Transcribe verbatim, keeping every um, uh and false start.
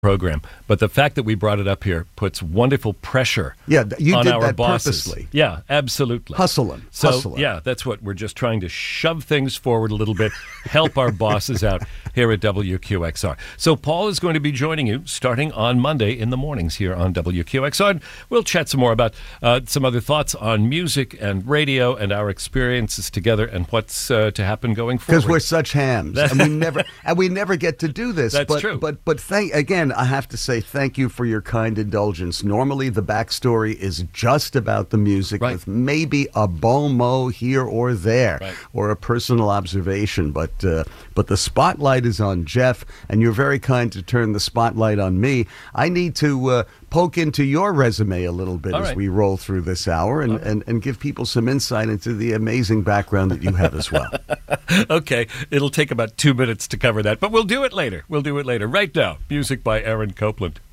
program. But the fact that we brought it up here puts wonderful pressure yeah, you on did our that bosses. purposely. Yeah, absolutely. Hustling. So, Hustling. yeah, that's what we're just trying to shove things forward a little bit, help our bosses out here at W Q X R. So Paul is going to be joining you starting on Monday in the mornings here on W Q X R. And we'll chat some more about uh, some other thoughts on music and radio and our experiences together and what's uh, to happen going forward. Because we're such hams, and we never and we never get to do this. That's but, true. But but thank again, I have to say thank you for your kind indulgence. Normally, the backstory is just about the music, right. with maybe a bon mot here or there, right. or a personal observation. But uh, but the spotlight is on Jeff, and you're very kind to turn the spotlight on me. I need to uh, poke into your resume a little bit All as right. we roll through this hour, and, right. and, and give people some insight into the amazing background that you have as well. Okay, it'll take about two minutes to cover that, but we'll do it later. We'll do it later. Right now, music by Aaron Copland.